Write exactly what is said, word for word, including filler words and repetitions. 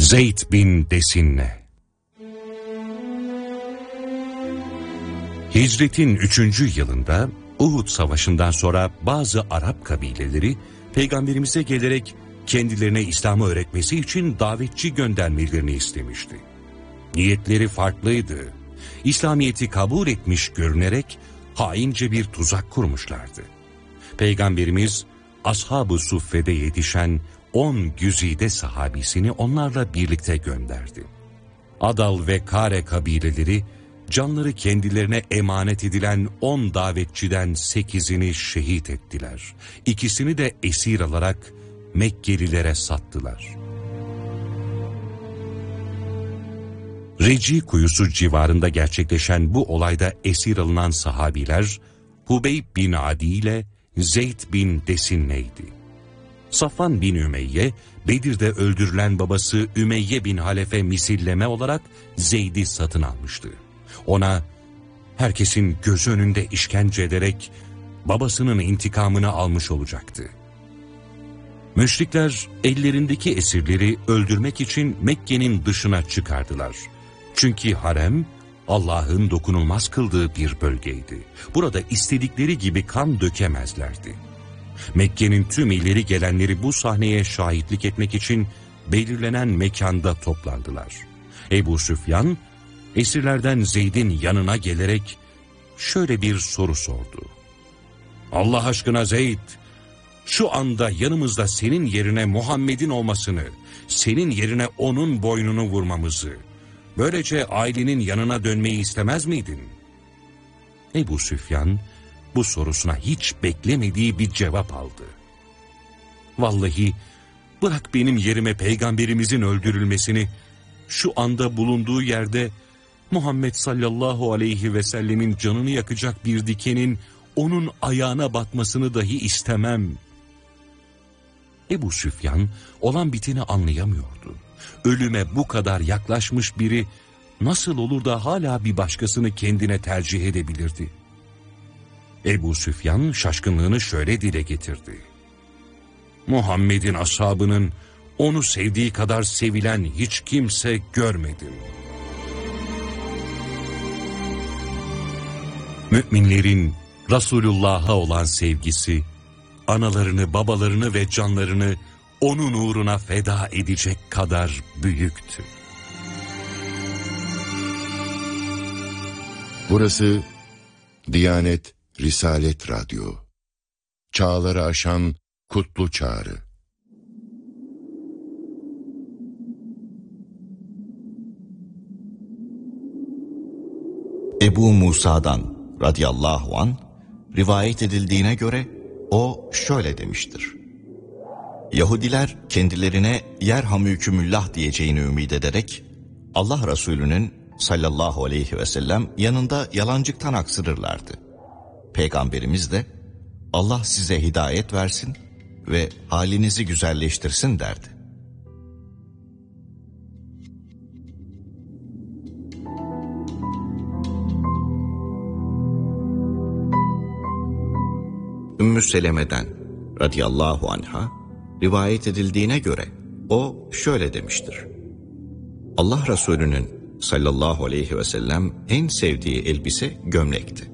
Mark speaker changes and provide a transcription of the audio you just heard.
Speaker 1: Zeyd bin Desinne. Hicretin üçüncü yılında Uhud Savaşı'ndan sonra bazı Arap kabileleri Peygamberimize gelerek kendilerine İslam'ı öğretmesi için davetçi göndermelerini istemişti. Niyetleri farklıydı. İslamiyet'i kabul etmiş görünerek haince bir tuzak kurmuşlardı. Peygamberimiz Ashab-ı Suffe'de yetişen on güzide sahabisini onlarla birlikte gönderdi. Adal ve Kare kabileleri canları kendilerine emanet edilen on davetçiden sekizini şehit ettiler. İkisini de esir alarak Mekkelilere sattılar. Reci kuyusu civarında gerçekleşen bu olayda esir alınan sahabiler Hubeyb bin Adi ile Zeyd bin Desinne'ydi. Safvan bin Ümeyye, Bedir'de öldürülen babası Ümeyye bin Halef'e misilleme olarak Zeyd'i satın almıştı. Ona herkesin gözü önünde işkence ederek babasının intikamını almış olacaktı. Müşrikler ellerindeki esirleri öldürmek için Mekke'nin dışına çıkardılar. Çünkü harem Allah'ın dokunulmaz kıldığı bir bölgeydi. Burada istedikleri gibi kan dökemezlerdi. Mekke'nin tüm ileri gelenleri bu sahneye şahitlik etmek için belirlenen mekanda toplandılar. Ebu Süfyan, esirlerden Zeyd'in yanına gelerek şöyle bir soru sordu. Allah aşkına Zeyd, şu anda yanımızda senin yerine Muhammed'in olmasını, senin yerine onun boynunu vurmamızı, böylece ailenin yanına dönmeyi istemez miydin? Ebu Süfyan bu sorusuna hiç beklemediği bir cevap aldı. Vallahi bırak benim yerime peygamberimizin öldürülmesini, şu anda bulunduğu yerde Muhammed sallallahu aleyhi ve sellemin canını yakacak bir dikenin onun ayağına batmasını dahi istemem. Ebu Süfyan olan biteni anlayamıyordu. Ölüme bu kadar yaklaşmış biri nasıl olur da hala bir başkasını kendine tercih edebilirdi? Ebu Süfyan şaşkınlığını şöyle dile getirdi. Muhammed'in ashabının onu sevdiği kadar sevilen hiç kimse görmedim. Müminlerin Resulullah'a olan sevgisi, analarını, babalarını ve canlarını onun uğruna feda edecek kadar büyüktü.
Speaker 2: Burası Diyanet Risalet Radyo. Çağları aşan kutlu çağrı.
Speaker 3: Ebu Musa'dan radıyallahu an rivayet edildiğine göre o şöyle demiştir. Yahudiler kendilerine yerhamükümüllah diyeceğini ümit ederek Allah Resulü'nün sallallahu aleyhi ve sellem yanında yalancıktan aksırırlardı. Peygamberimiz de Allah size hidayet versin ve halinizi güzelleştirsin derdi. Ümmü Seleme'den radıyallahu anha rivayet edildiğine göre o şöyle demiştir. Allah Resulü'nün sallallahu aleyhi ve sellem en sevdiği elbise gömlekti.